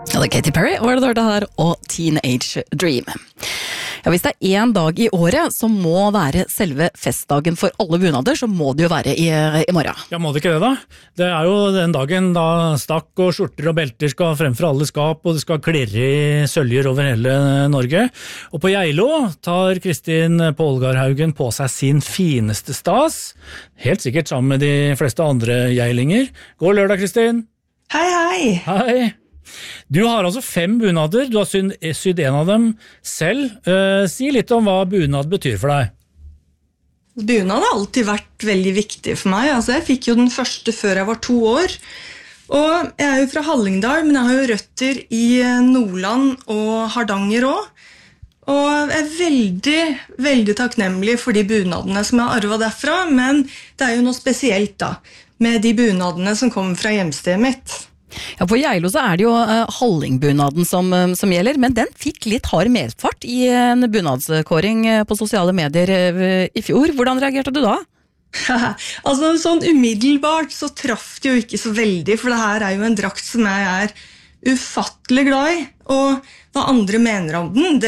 Ja, det Katy Perry var det dørte her, og Teenage Dream. Ja, hvis det en dag i året som må være selve festdagen for alle bunader, så må det jo være i morgen. Ja, må det ikke det da? Det jo den dagen da stakk og skjorter og belter skal frem fra alle skap, og det skal klirre i søljer over hele Norge. Og på Geilo tar Kristin Polgarhaugen på seg sin fineste stas, helt sikkert sammen med de fleste andre geilinger. God lørdag, Kristin! Hei, hei! Hei! Du har altså 5 bunader, du har sydd en av dem selv. Si litt om hva bunad betyr for deg. Bunad har alltid vært veldig viktig for meg. Altså, jeg fikk jo den første før jeg var 2 år. Og jeg jo fra Hallingdal, men jeg har jo røtter i Nordland og Hardanger også. Og jeg veldig, veldig takknemlig for de bunadene som jeg arvet derfra, men det jo noe spesielt da, med de bunadene som kommer fra hjemstedet mitt. Ja, på Geilo så det jo Hallingbunaden som gjelder, men den fikk litt hard medfart i en bunadskåring på sosiale medier i fjor. Hvordan reagerte du da? Altså sånn umiddelbart så traff det jo ikke så veldig, for det her jo en drakt som jeg ufattelig glad i, og hva andre mener om den,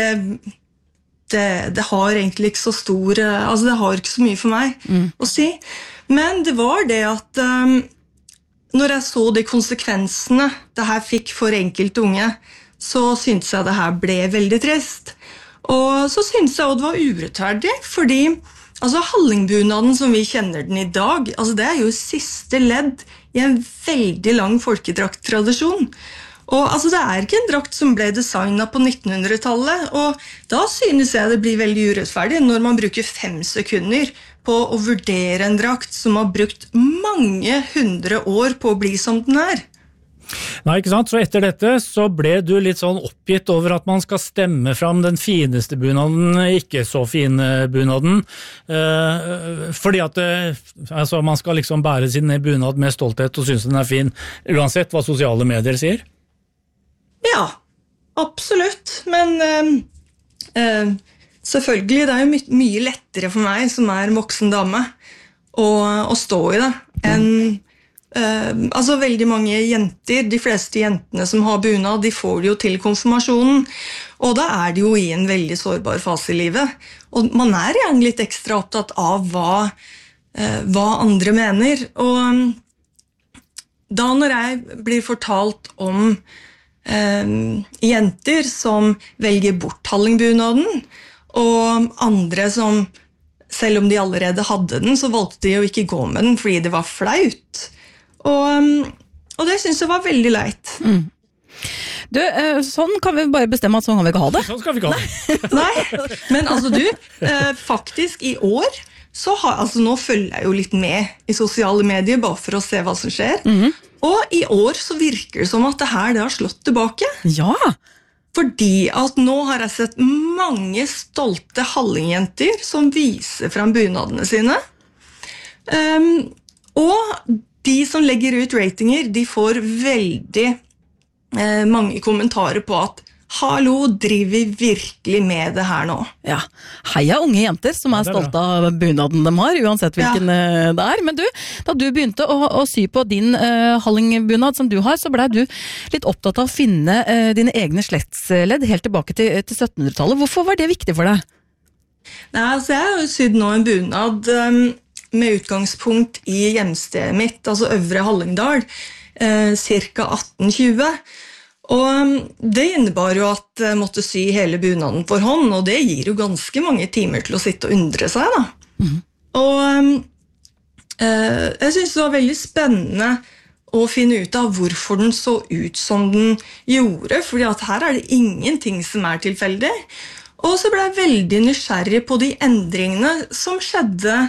det har egentlig ikke så stor, altså det har ikke så mye for meg å si. Men det var det at når jeg så de konsekvensene det her fikk for enkelte unge, så syntes jeg det her ble veldig trist. Og så syntes jeg også det var urettferdig, fordi altså, Hallingbunaden som vi kjenner den i dag, altså, det jo siste ledd i en veldig lang folkedrakt-tradisjon. Og altså, det ikke en drakt som ble designet på 1900-tallet, og da synes jeg det blir veldig urettferdig når man bruker 5 sekunder på å vurdere en drakt som har brukt mange 100 år på å bli som den Nei, ikke sant? Så etter dette så ble du litt sånn oppgitt over at man skal stemme fram den fineste bunaden, ikke så fine bunaden, fordi at altså, man skal liksom bære sin bunad med stolthet og synes den fin, uansett hva sosiale medier sier. Ja, absolutt, men selvfølgelig, det jo mye lettere for meg som en voksen dame å stå i det enn altså veldig mange jenter, de fleste jentene som har bunad, de får det jo til konfirmasjonen, og da det jo i en veldig sårbar fase i livet, og man gjerne litt ekstra opptatt av hva andre mener, og da når jeg blir fortalt om jenter som velger bort Hallingbunaden, og andre som, selv om de allerede hadde den, så valgte de å ikke gå med den fordi det var flaut. Og det synes jeg var veldig leit. Du, sånn kan vi bare bestemme at sånn kan vi ikke ha det. Sånn skal vi ikke ha det. Nei, men altså du, faktisk i år, så altså nå følger jeg jo litt med i sosiale medier, bare for å se hva som skjer. Og i år så virker det som at det her det har slått tilbake. Ja! Fordi at nå har jeg sett mange stolte hallingjenter som viser frem bunadene sine. Og de som legger ut ratinger, de får veldig mange kommentarer på at hallo, driver vi virkelig med det her nå? Ja, heia unge jenter som stolte av bunaden de har, uansett hvilken det Men du, da du begynte å sy på din hallingbunad som du har, så ble du litt opptatt av å finne dine egne slektsledd helt tilbake til 1700-tallet. Hvorfor var det viktig for deg? Nei, altså jeg har jo sydd nå en bunad med utgangspunkt i hjemstedet mitt, altså Øvre Hallingdal, cirka 1820. Og det innebar jo at jeg måtte sy hele bunaden for hånd, og det gir jo ganske mange timer til å sitte og undre seg da. Og jeg synes det var veldig spennende å finne ut av hvorfor den så ut som den gjorde, fordi at her det ingenting som tilfeldig. Og så ble jeg veldig nysgjerrig på de endringene som skjedde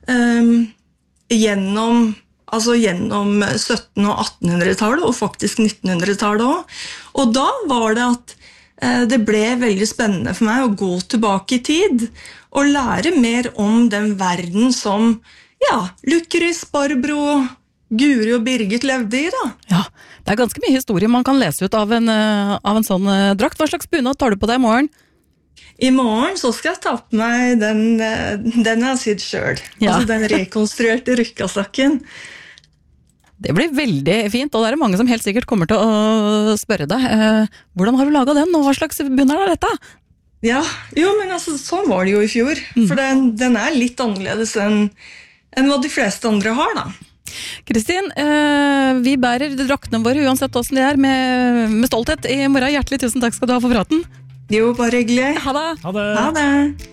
gjennom 1700- og 1800-tallet, og faktisk 1900-tallet også. Og da var det at det ble veldig spennende for meg å gå tilbake i tid, og lære mer om den verden som, Lucris, Barbro, Guri og Birgit levde i da. Ja, det ganske mye historie man kan lese ut av en sånn drakt. Hva slags bunad tar du på deg i morgen? I morgen så skal jeg ta på meg den jeg har sydd selv. Altså den rekonstruerte rykkasakken. Det blir veldig fint, og det er mange som helt sikkert kommer til å spørre deg. Hvordan har du laget den, og hva slags bunad er dette? Ja, jo, men altså, sånn var det jo i fjor. For den er litt annerledes enn hva de fleste andre har, da. Kristin, vi bærer draktene våre uansett hvordan de er med stolthet i morgen. Hjertelig tusen takk skal du ha for praten. Jo, bare hyggelig. Ha det. Ha det. Ha det.